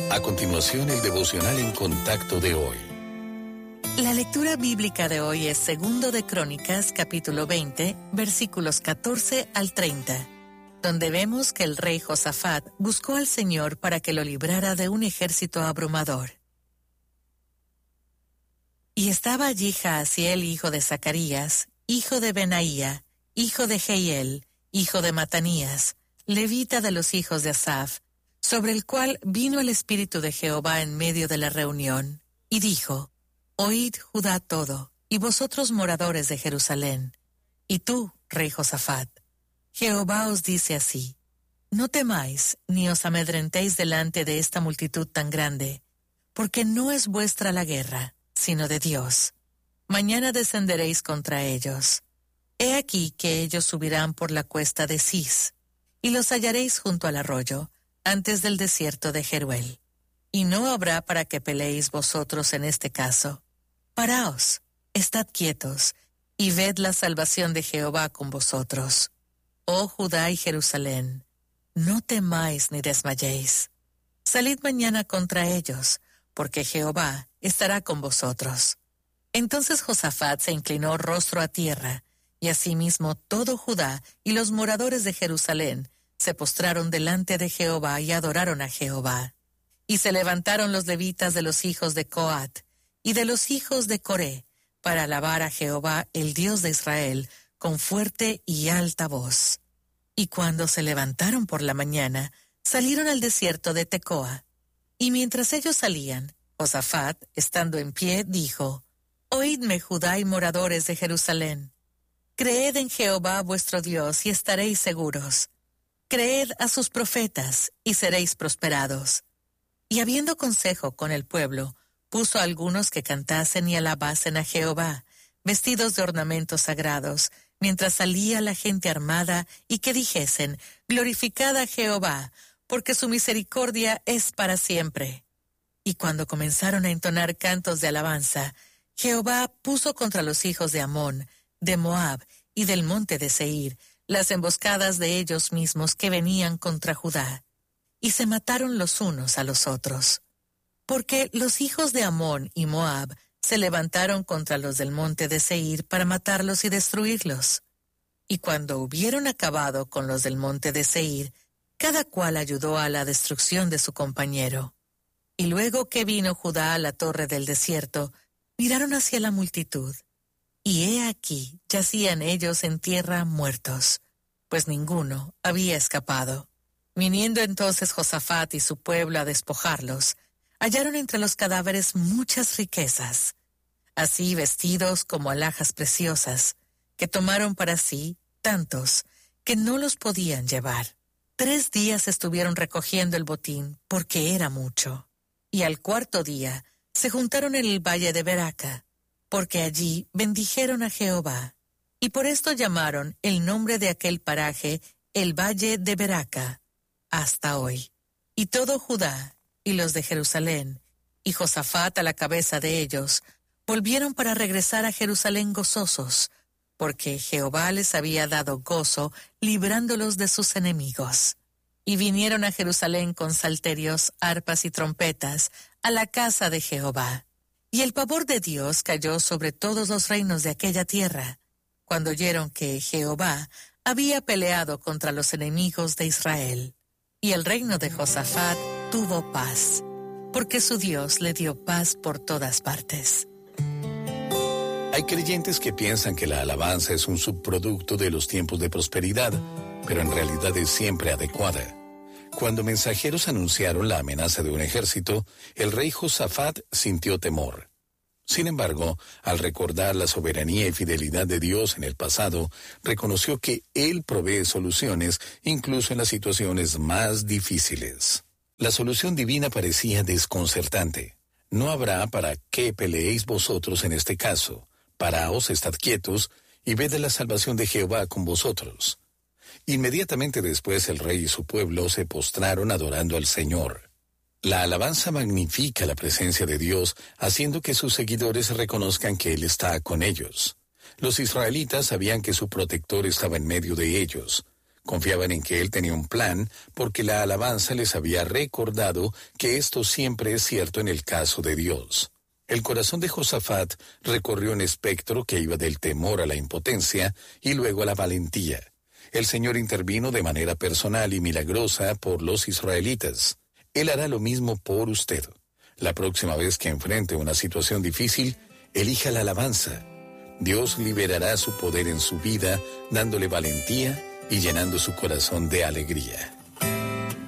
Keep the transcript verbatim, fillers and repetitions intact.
A continuación, el devocional en contacto de hoy. La lectura bíblica de hoy es Segundo de Crónicas, capítulo veinte, versículos catorce al treinta, donde vemos que el rey Josafat buscó al Señor para que lo librara de un ejército abrumador. Y estaba allí Jaasiel, hijo de Zacarías, hijo de Benaía, hijo de Jehiel, hijo de Matanías, levita de los hijos de Asaf, sobre el cual vino el Espíritu de Jehová en medio de la reunión, y dijo: Oíd, Judá, todo, y vosotros moradores de Jerusalén, y tú, rey Josafat, Jehová os dice así: No temáis, ni os amedrentéis delante de esta multitud tan grande, porque no es vuestra la guerra, sino de Dios. Mañana descenderéis contra ellos. He aquí que ellos subirán por la cuesta de Cis, y los hallaréis junto al arroyo, antes del desierto de Jeruel. Y no habrá para que peleéis vosotros en este caso. Paraos, estad quietos, y ved la salvación de Jehová con vosotros. Oh Judá y Jerusalén, no temáis ni desmayéis. Salid mañana contra ellos, porque Jehová estará con vosotros. Entonces Josafat se inclinó rostro a tierra, y asimismo todo Judá y los moradores de Jerusalén se postraron delante de Jehová y adoraron a Jehová. Y se levantaron los levitas de los hijos de Coat y de los hijos de Coré para alabar a Jehová, el Dios de Israel, con fuerte y alta voz. Y cuando se levantaron por la mañana, salieron al desierto de Tecoa. Y mientras ellos salían, Josafat, estando en pie, dijo: Oídme, Judá y moradores de Jerusalén. Creed en Jehová vuestro Dios y estaréis seguros. Creed a sus profetas y seréis prosperados. Y habiendo consejo con el pueblo, puso a algunos que cantasen y alabasen a Jehová, vestidos de ornamentos sagrados, mientras salía la gente armada, y que dijesen: Glorificad a Jehová, porque su misericordia es para siempre. Y cuando comenzaron a entonar cantos de alabanza, Jehová puso contra los hijos de Amón, de Moab y del monte de Seir las emboscadas de ellos mismos que venían contra Judá, y se mataron los unos a los otros. Porque los hijos de Amón y Moab se levantaron contra los del monte de Seir para matarlos y destruirlos. Y cuando hubieron acabado con los del monte de Seir, cada cual ayudó a la destrucción de su compañero. Y luego que vino Judá a la torre del desierto, miraron hacia la multitud, y he aquí yacían ellos en tierra muertos, pues ninguno había escapado. Viniendo entonces Josafat y su pueblo a despojarlos, hallaron entre los cadáveres muchas riquezas, así vestidos como alhajas preciosas, que tomaron para sí tantos que no los podían llevar. Tres días estuvieron recogiendo el botín, porque era mucho. Y al cuarto día se juntaron en el valle de Beraca, porque allí bendijeron a Jehová. Y por esto llamaron el nombre de aquel paraje el valle de Beraca, hasta hoy. Y todo Judá y los de Jerusalén, y Josafat a la cabeza de ellos, volvieron para regresar a Jerusalén gozosos, porque Jehová les había dado gozo, librándolos de sus enemigos. Y vinieron a Jerusalén con salterios, arpas y trompetas, a la casa de Jehová. Y el pavor de Dios cayó sobre todos los reinos de aquella tierra, cuando oyeron que Jehová había peleado contra los enemigos de Israel. Y el reino de Josafat tuvo paz, porque su Dios le dio paz por todas partes. Hay creyentes que piensan que la alabanza es un subproducto de los tiempos de prosperidad, pero en realidad es siempre adecuada. Cuando mensajeros anunciaron la amenaza de un ejército, el rey Josafat sintió temor. Sin embargo, al recordar la soberanía y fidelidad de Dios en el pasado, reconoció que Él provee soluciones incluso en las situaciones más difíciles. La solución divina parecía desconcertante. No habrá para qué peleéis vosotros en este caso. Paraos, estad quietos, y ved la salvación de Jehová con vosotros. Inmediatamente después el rey y su pueblo se postraron adorando al Señor. La alabanza magnifica la presencia de Dios, haciendo que sus seguidores reconozcan que Él está con ellos. Los israelitas sabían que su protector estaba en medio de ellos. Confiaban en que él tenía un plan porque la alabanza les había recordado que esto siempre es cierto en el caso de Dios. El corazón de Josafat recorrió un espectro que iba del temor a la impotencia y luego a la valentía. El Señor intervino de manera personal y milagrosa por los israelitas. Él hará lo mismo por usted. La próxima vez que enfrente una situación difícil, elija la alabanza. Dios liberará su poder en su vida, dándole valentía y llenando su corazón de alegría.